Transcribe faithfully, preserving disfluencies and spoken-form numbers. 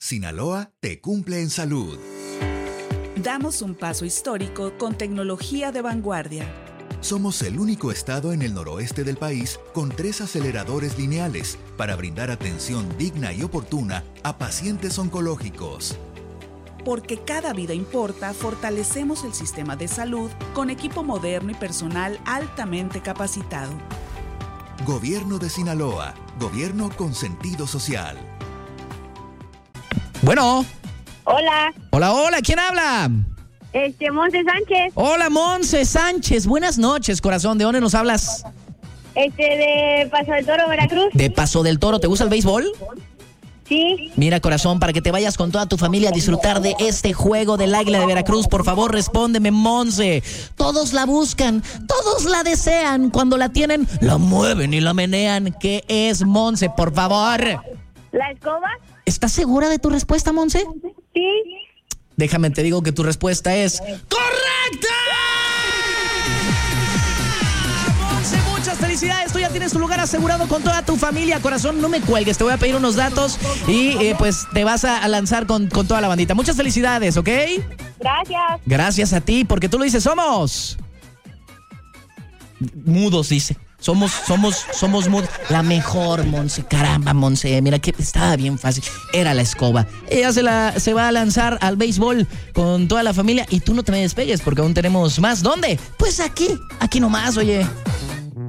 Sinaloa te cumple en salud. Damos un paso histórico con tecnología de vanguardia. Somos el único estado en el noroeste del país con tres aceleradores lineales para brindar atención digna y oportuna a pacientes oncológicos. Porque cada vida importa, fortalecemos el sistema de salud con equipo moderno y personal altamente capacitado. Gobierno de Sinaloa. Gobierno con sentido social. Bueno. Hola. Hola, hola. ¿Quién habla? Este, Monse Sánchez. Hola, Monse Sánchez. Buenas noches, corazón. ¿De dónde nos hablas? Este, de Paso del Toro, Veracruz. De Paso del Toro. ¿Te gusta el béisbol? Sí. Mira, corazón, para que te vayas con toda tu familia a disfrutar de este juego del Águila de Veracruz, por favor, respóndeme, Monse. Todos la buscan, todos la desean. Cuando la tienen, la mueven y la menean. ¿Qué es, Monse, por favor? ¿La escoba? ¿Estás segura de tu respuesta, Monse? Sí. Déjame te digo que tu respuesta es ¡correcta! Monse, muchas felicidades. Tú ya tienes tu lugar asegurado con toda tu familia. Corazón, no me cuelgues. Te voy a pedir unos datos y eh, pues te vas a, a lanzar con, con toda la bandita. Muchas felicidades, ¿ok? Gracias. Gracias a ti, porque tú lo dices, somos mudos, dice. Somos, somos, somos mudos. La mejor, Monse. Caramba, Monse. Mira que estaba bien fácil. Era la escoba. Ella se, la, se va a lanzar al béisbol con toda la familia. Y tú no te me despegues porque aún tenemos más. ¿Dónde? Pues aquí. Aquí nomás, oye.